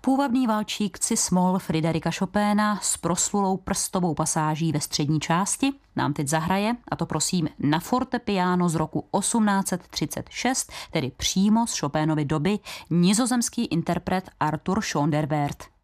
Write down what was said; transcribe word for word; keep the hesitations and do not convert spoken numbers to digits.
Půvabný valčík Cis-moll Fryderika Chopina s proslulou prstovou pasáží ve střední části nám teď zahraje, a to prosím na fortepiano z roku osmnáct set třicet šest, tedy přímo z Chopinovy doby, nizozemský interpret Arthur Schoenderwert.